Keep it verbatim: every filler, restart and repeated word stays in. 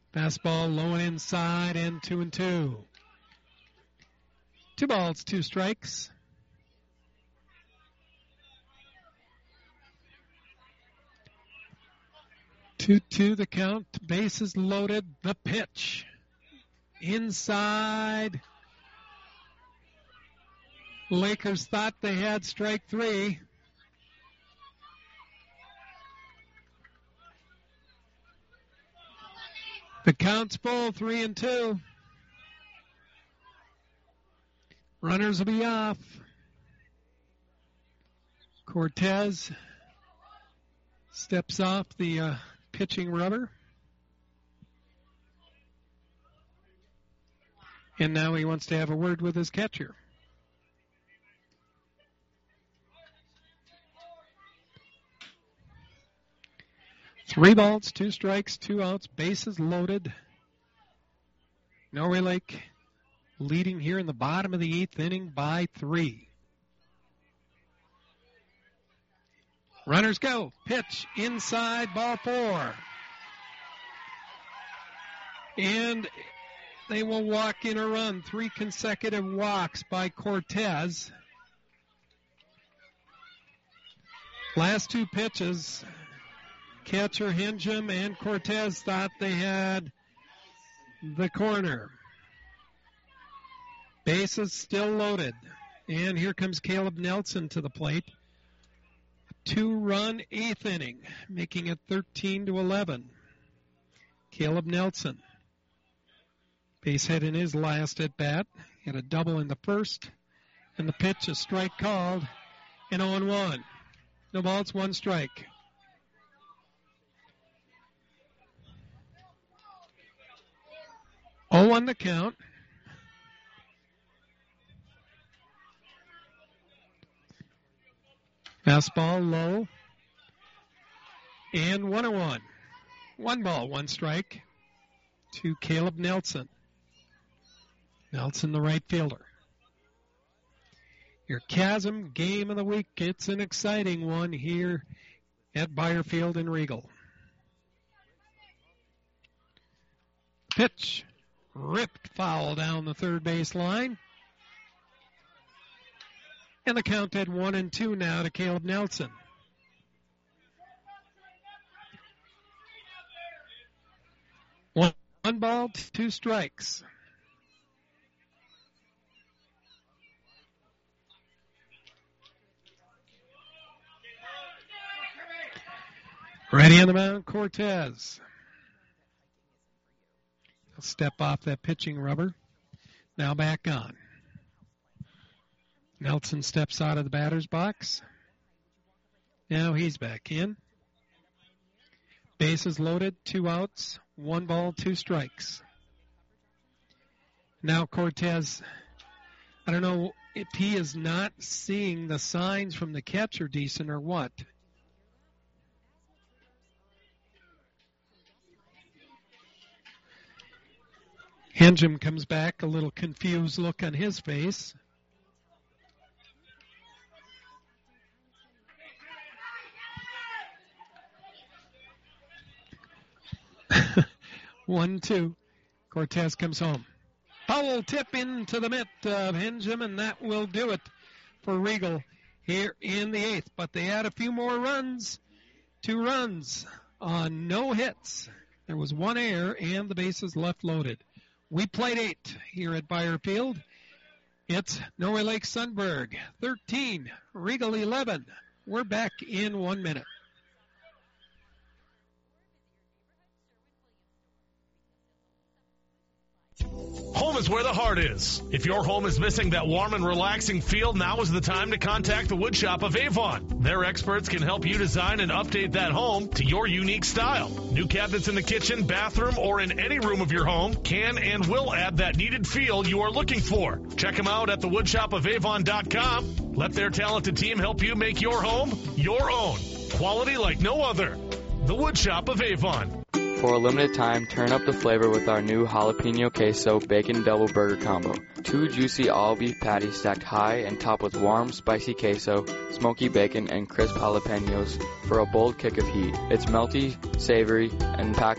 Fastball low and inside, and two and two. Two balls, two strikes. two two the count. Bases loaded. The pitch. Inside. Lakers thought they had strike three. The count's full, three and two. Runners will be off. Cortez steps off the uh, pitching rubber. And now he wants to have a word with his catcher. Three balls, two strikes, two outs, bases loaded. Norway Lake leading here in the bottom of the eighth inning by three. Runners go. Pitch inside, ball four. And they will walk in a run. Three consecutive walks by Cortez. Last two pitches, catcher Hingham and Cortez thought they had the corner. Bases still loaded. And here comes Caleb Nelson to the plate. Two-run eighth inning, making it thirteen to eleven. Caleb Nelson. Base hit in his last at bat. He had a double in the first. And the pitch, a strike called. And oh and one. No balls, one strike. oh one the count. Fastball low. And one and one. One ball, one strike to Caleb Nelson. Nelson, the right fielder. Your Chasm game of the week. It's an exciting one here at Byerfield and Regal. Pitch. Ripped foul down the third base line. And the count at one and two now to Caleb Nelson. One, one ball, two strikes. Ready on the mound, Cortez. He'll step off that pitching rubber. Now back on. Nelson steps out of the batter's box. Now he's back in. Bases loaded, two outs, one ball, two strikes. Now Cortez, I don't know if he is not seeing the signs from the catcher decent or what. Hingham comes back, a little confused look on his face. One, two. Cortez comes home. Foul tip into the mitt of Hingham, and that will do it for Regal here in the eighth. But they had a few more runs. Two runs on no hits. There was one error, and the bases left loaded. We played eight here at Byerfield. It's Norway Lake Sundberg thirteen, Regal eleven. We're back in one minute. Home is where the heart is. If your home is missing that warm and relaxing feel, now is the time to contact the Woodshop of Avon. Their experts can help you design and update that home to your unique style. New cabinets in the kitchen, bathroom, or in any room of your home can and will add that needed feel you are looking for. Check them out at the woodshop of avon dot com. Let their talented team help you make your home your own. Quality like no other. The Woodshop of Avon. For a limited time, turn up the flavor with our new jalapeno queso bacon double burger combo. Two juicy all-beef patties stacked high and topped with warm, spicy queso, smoky bacon, and crisp jalapenos for a bold kick of heat. It's melty, savory, and packed